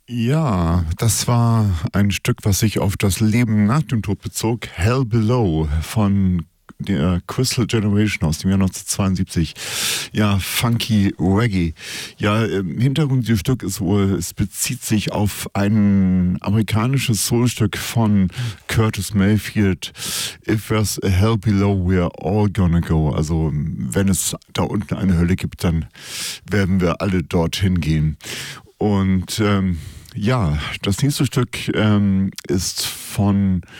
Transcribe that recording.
Ja, das war ein Stück, was sich auf das Leben nach dem Tod bezog. Hell Below von der Crystal Generation aus dem Jahr 1972. Ja, funky Reggae. Ja, im Hintergrund dieses Stück ist wohl, es bezieht sich auf ein amerikanisches Soulstück von Curtis Mayfield. If there's a hell below, we're all gonna go. Also, wenn es da unten eine Hölle gibt, dann werden wir alle dorthin gehen. Und ja, das nächste Stück ist von